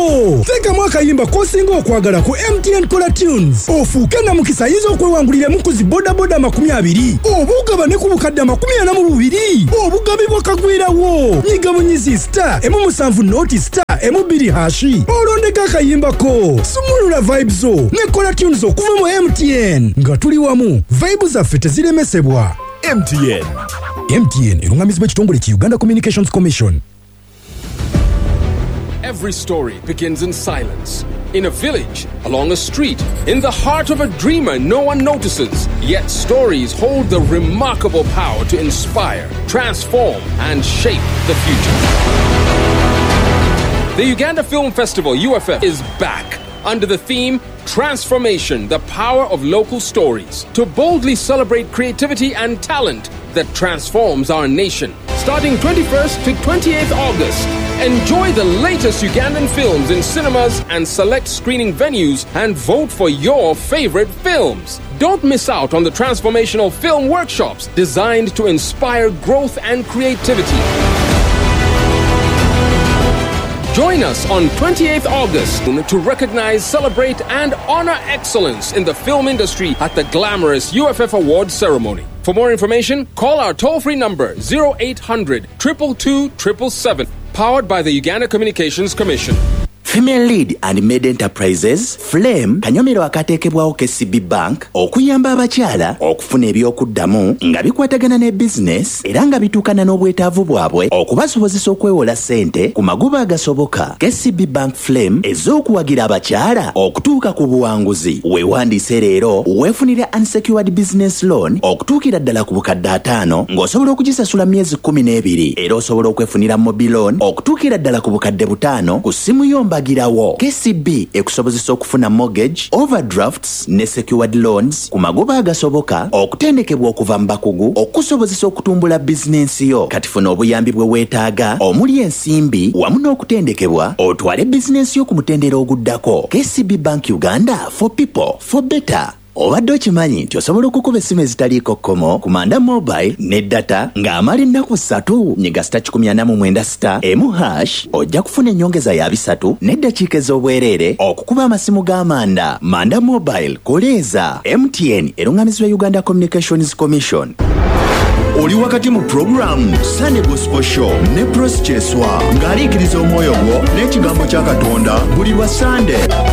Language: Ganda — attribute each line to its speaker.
Speaker 1: Teekamu akayimba k'osinga okwagala ku MTN Kola Tunes. Ofuuke na mukisa ayinza okwewanguliramu ku zi bodaboda 20 oba ogabane ku bukadde 42 obugabibwa kagwirawo. Nyiga munyizi *170*2# olondeka akayimbako. Sumulula vibes zo ne Kola Tunes okuva mu MTN. Nga tuli wamu, vibe zaffe teziremesebwa. MTN erungamizibwa ekitongole ki Uganda Communications Commission.
Speaker 2: Every story begins in silence. In a village, along a street, in the heart of a dreamer no one notices. Yet stories hold the remarkable power to inspire, transform, and shape the future. The Uganda Film Festival, UFF, is back under the theme Transformation, the Power of Local Stories, to boldly celebrate creativity and talent that transforms our nation. Starting 21st to 28th August, enjoy the latest Ugandan films in cinemas and select screening venues and vote for your favorite films. Don't miss out on the transformational film workshops designed to inspire growth and creativity. Join us on 28th August to recognize, celebrate, and honor excellence in the film industry at the glamorous UFF Awards ceremony. For more information, call our toll-free number 0800 222 777, powered by the Uganda Communications Commission.
Speaker 3: Female Lead and Made Enterprises, Flame, kanyomero akateekebwawo KCB Bank, okuyamba abakyala okufuna ebyokuddamu nga bikwatagana ne business era nga bituukana n'obwetaavu bwabwe okubasobozesa okwewola ssente ku magoba agasoboka. KCB Bank Flame ez'okuwagira abakyala okutuuka ku buwanguzi. Weewandiise leero weefunire unsecured business loan okutuukira ddala ku bukadde 5 ng'osobola okugisasula myezi 12 era osobola okwefunira mobile loan okutuukira ddala ku bukadde 5 ku ssimu yomba girawo. KCB ekusobozesa okufuna mortgage, overdrafts ne secured loans ku magoba agasoboka, okutendekebwa okuva mu bakugu, okusobozesa okutumbula bizinensi yo. Kati funa obuyambi bwe weetaaga omuli ensimbi wamu n'okutendekebwa otwale bizinensi yo ku mutendera oguddako. KCB Bank Uganda, for people, for better. Obadde okimanyi nti osobola okukuba essimu ezitaliiko kkomo ku Manda Mobile ne data ng'amala ennaku 3 nyiga *186#, ojja kufuna ennyongeza ya 3 n'eddakiika ez'obwereere okukuba amasimu g'amanda. Manda Mobile koleeza. MTN erungamizibwa Uganda Communications Commission.
Speaker 4: Oli wakati mu program Sunday Gospel Show ne Pros Cheswa ng'aliikiriza omwoyo gwo n'ekigambo kya Katonda buli lwa Sunday.